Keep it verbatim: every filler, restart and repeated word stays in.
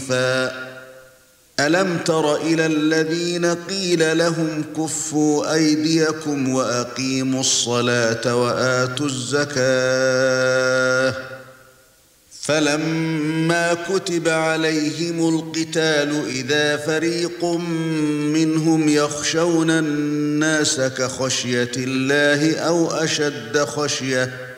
ألم تر إلى الذين قيل لهم كفوا أيديكم وأقيموا الصلاة وآتوا الزكاة فلما كتب عليهم القتال إذا فريق منهم يخشون الناس كخشية الله أو أشد خشية